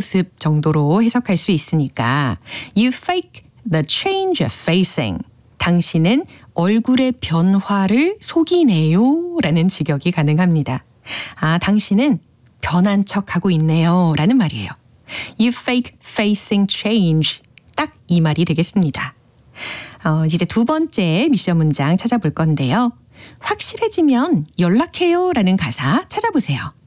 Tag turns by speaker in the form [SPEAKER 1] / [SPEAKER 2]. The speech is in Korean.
[SPEAKER 1] 모습 정도로 해석할 수 있으니까 You fake the change of facing. 당신은 얼굴의 변화를 속이네요 라는 직역이 가능합니다. 당신은 변한 척하고 있네요 라는 말이에요. You fake facing change. 딱 이 말이 되겠습니다. 이제 두 번째 미션 문장 찾아볼 건데요. 확실해지면 연락해요 라는 가사 찾아보세요.